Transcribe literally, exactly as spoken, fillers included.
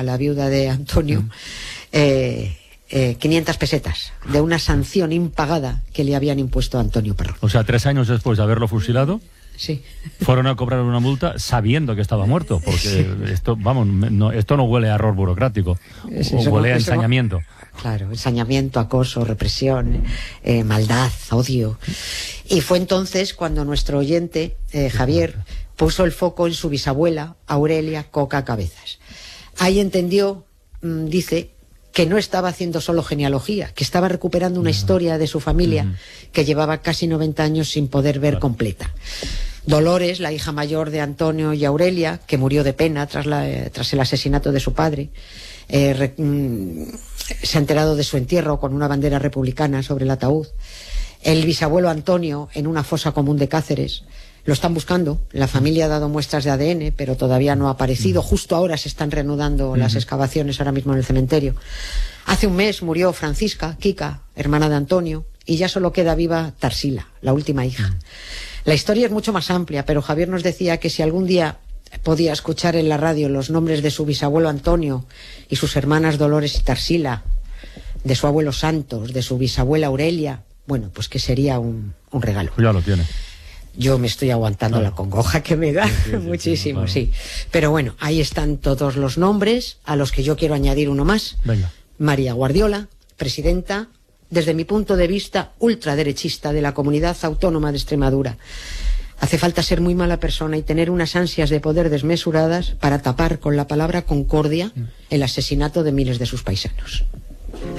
a la viuda de Antonio, eh, eh, quinientas pesetas de una sanción impagada que le habían impuesto a Antonio Parrón. O sea, tres años después de haberlo fusilado, sí, fueron a cobrar una multa sabiendo que estaba muerto, porque sí. esto, vamos, no, esto no huele a error burocrático, es, o huele no, a ensañamiento. No, claro, ensañamiento, acoso, represión, eh, maldad, odio. Y fue entonces cuando nuestro oyente, eh, Javier, puso el foco en su bisabuela, Aurelia Coca Cabezas. Ahí entendió, mmm, dice, que no estaba haciendo solo genealogía, que estaba recuperando una uh-huh. historia de su familia uh-huh. que llevaba casi noventa años sin poder ver claro. completa. Dolores, la hija mayor de Antonio y Aurelia, que murió de pena tras, la, eh, tras el asesinato de su padre, eh, re, mm, se ha enterado de su entierro con una bandera republicana sobre el ataúd. El bisabuelo Antonio en una fosa común de Cáceres. Lo están buscando, la familia ha dado muestras de A D N, pero todavía no ha aparecido. Justo ahora se están reanudando uh-huh. las excavaciones ahora mismo en el cementerio. Hace un mes murió Francisca, Kika, hermana de Antonio, y ya solo queda viva Tarsila, la última hija. Uh-huh. La historia es mucho más amplia, pero Javier nos decía que si algún día podía escuchar en la radio los nombres de su bisabuelo Antonio y sus hermanas Dolores y Tarsila, de su abuelo Santos, de su bisabuela Aurelia, bueno, pues que sería un, un regalo. Ya lo tiene. Yo me estoy aguantando claro. la congoja que me da sí, sí, sí, muchísimo, sí, claro. sí. Pero bueno, ahí están todos los nombres, a los que yo quiero añadir uno más. Venga. María Guardiola, presidenta, desde mi punto de vista, ultraderechista de la Comunidad Autónoma de Extremadura. Hace falta ser muy mala persona y tener unas ansias de poder desmesuradas para tapar con la palabra concordia el asesinato de miles de sus paisanos.